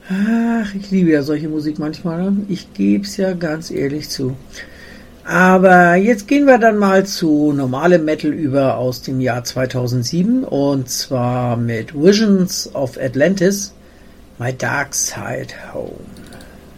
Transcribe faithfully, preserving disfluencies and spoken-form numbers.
Ach, ich liebe ja solche Musik manchmal. Ich gebe es ja ganz ehrlich zu. Aber jetzt gehen wir dann mal zu normalem Metal über aus dem Jahr zweitausendsieben. Und zwar mit Visions of Atlantis, My Dark Side Home.